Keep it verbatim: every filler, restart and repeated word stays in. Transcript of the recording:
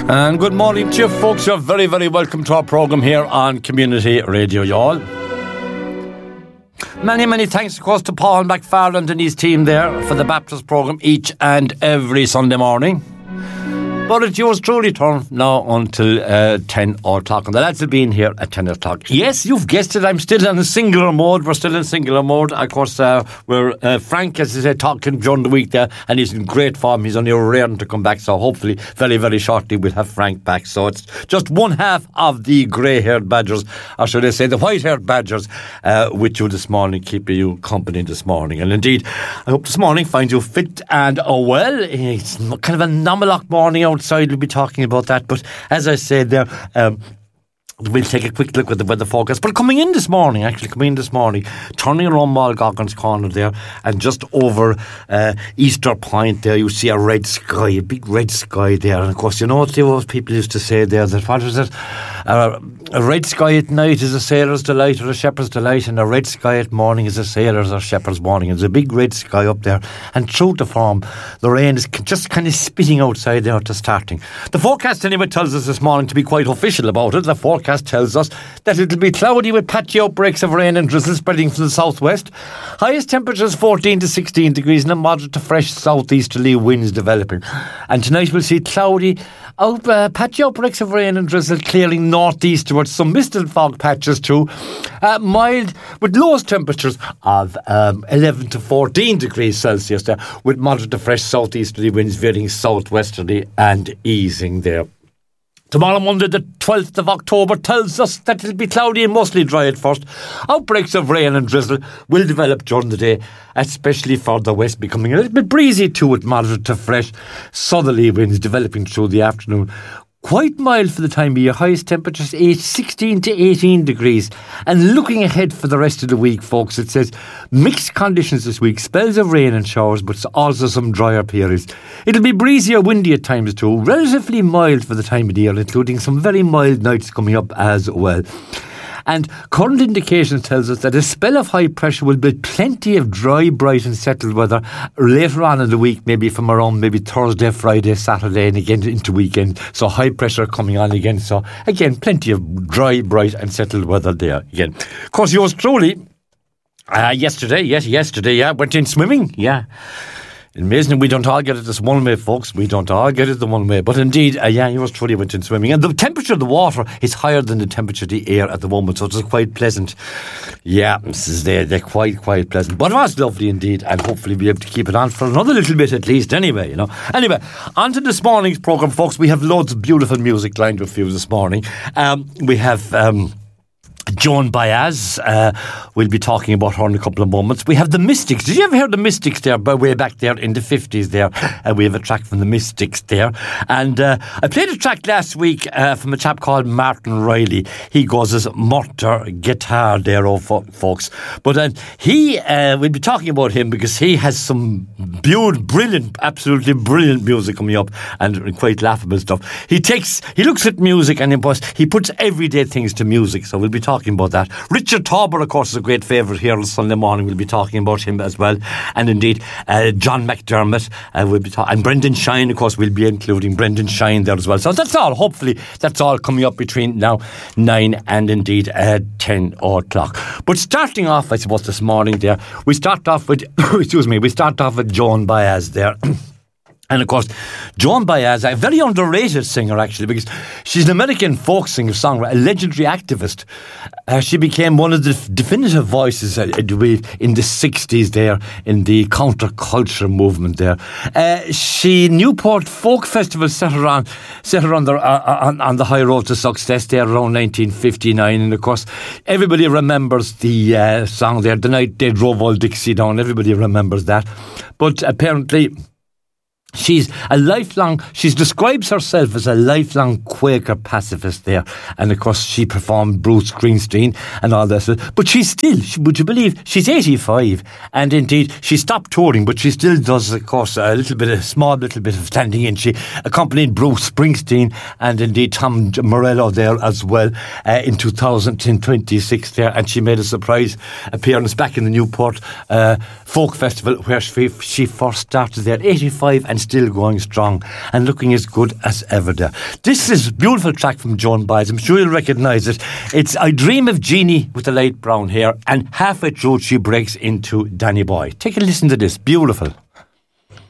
And good morning to you folks. You're very, very welcome to our programme here on Community Radio, y'all. Many, many thanks, of course, to Paul McFarland and his team there for the Baptist programme each and every Sunday morning. But it's yours truly turn now until uh, ten o'clock. And the lads will be in here at ten o'clock. Yes, you've guessed it, I'm still in a singular mode. We're still in singular mode. Of course, uh, we're uh, Frank, as I said, talking during the week there, and he's in great form. He's only raring to come back, so hopefully very, very shortly we'll have Frank back. So it's just one half of the grey-haired badgers, or should I say the white-haired badgers, uh, with you this morning, keeping you company this morning. And indeed, I hope this morning finds you fit and uh, well. It's kind of a nomalach morning outside. We'll be talking about that, but as I said there, um, we'll take a quick look at the weather forecast. But coming in this morning, actually coming in this morning, turning around Mulgoggan's Corner there, and just over uh, Easter Point there, you see a red sky, a big red sky there. And of course, you know what those people used to say there, that what was it? Uh, a red sky at night is a sailor's delight or a shepherd's delight, and a red sky at morning is a sailor's or shepherd's morning. There's a big red sky up there, and true to form, the rain is just kind of spitting outside there to starting. The forecast anyway tells us this morning, to be quite official about it, the forecast tells us that it'll be cloudy with patchy outbreaks of rain and drizzle spreading from the southwest. Highest temperatures fourteen to sixteen degrees and a moderate to fresh southeasterly winds developing. And tonight we'll see cloudy, out, uh, patchy outbreaks of rain and drizzle clearing northeast towards some mist and fog patches too. Uh, mild with lowest temperatures of um, eleven to fourteen degrees Celsius there, with moderate to fresh southeasterly winds veering southwesterly and easing there. Tomorrow, Monday, the twelfth of October, tells us that it'll be cloudy and mostly dry at first. Outbreaks of rain and drizzle will develop during the day, especially for the west, becoming a little bit breezy too, with moderate to fresh southerly winds developing through the afternoon. Quite mild for the time of year. Highest temperatures aged sixteen to eighteen degrees. And looking ahead for the rest of the week, folks, it says mixed conditions this week. Spells of rain and showers, but also some drier periods. It'll be breezy or windy at times too. Relatively mild for the time of the year, including some very mild nights coming up as well. And current indications tells us that a spell of high pressure will build plenty of dry, bright and settled weather later on in the week, maybe from around maybe Thursday, Friday, Saturday and again into weekend. So high pressure coming on again. So again, plenty of dry, bright and settled weather there again. Of course, yours truly, uh, yesterday, yes, yesterday, yeah, went in swimming, yeah. Amazing, we don't all get it this one way, folks. We don't all get it the one way. But indeed, uh, yeah, yours truly went in swimming. And the temperature of the water is higher than the temperature of the air at the moment, so it's quite pleasant. Yeah, this is there. They're quite, quite pleasant. But it was lovely indeed, and hopefully be able to keep it on for another little bit at least anyway, you know. Anyway, on to this morning's programme, folks. We have loads of beautiful music lined up for you this morning. Um, we have... Um, Joan Baez, uh, we'll be talking about her in a couple of moments. We have the Mystics. Did you ever hear the Mystics there, by way back there in the fifties there? Uh, we have a track from the Mystics there. And uh, I played a track last week uh, from a chap called Martin Riley. He goes as Mutter Guitar there, oh, fo- folks. But uh, he, uh, we'll be talking about him because he has some beautiful, brilliant, absolutely brilliant music coming up and quite laughable stuff. He takes, he looks at music and he puts everyday things to music. So we'll be talking talking about that. Richard Tauber, of course, is a great favourite here on Sunday morning. We'll be talking about him as well. And indeed, uh, John McDermott, uh, we'll be ta- and Brendan Shine, of course, we'll be including Brendan Shine there as well. So that's all. Hopefully, that's all coming up between now nine and indeed uh, ten o'clock. But starting off, I suppose, this morning there, we start off with, excuse me, we start off with Joan Baez there. And of course, Joan Baez, a very underrated singer actually, because she's an American folk singer, songwriter, a legendary activist. Uh, she became one of the definitive voices uh, in the sixties there, in the counterculture movement there. Uh, she Newport Folk Festival set her on, set her on the, uh, on, on the high road to success there around nineteen fifty-nine. And of course, everybody remembers the uh, song there, The Night They Drove Old Dixie Down. Everybody remembers that. But apparently... She's a lifelong, she describes herself as a lifelong Quaker pacifist there. And of course, she performed Bruce Springsteen and all that. But she's still, would you believe, she's eighty-five. And indeed, she stopped touring, but she still does, of course, a little bit, a small little bit of standing in. She accompanied Bruce Springsteen and indeed Tom Morello there as well uh, in two thousand twenty-six there. And she made a surprise appearance back in the Newport uh, Folk Festival where she, she first started there at eighty-five and still going strong and looking as good as ever there. This is a beautiful track from Joan Baez. I'm sure you'll recognise it. It's I Dream of Jeannie with the light brown hair, and halfway through she breaks into Danny Boy. Take a listen to this. Beautiful.